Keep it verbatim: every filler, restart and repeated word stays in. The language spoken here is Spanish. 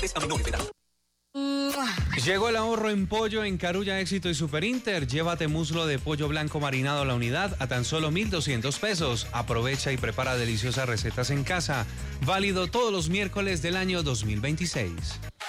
Es a menores de edad. Llegó el ahorro en pollo en Carulla, Éxito y Superinter. Llévate muslo de pollo blanco marinado a la unidad a tan solo mil doscientos pesos. Aprovecha y prepara deliciosas recetas en casa. Válido todos los miércoles del año dos mil veintiséis.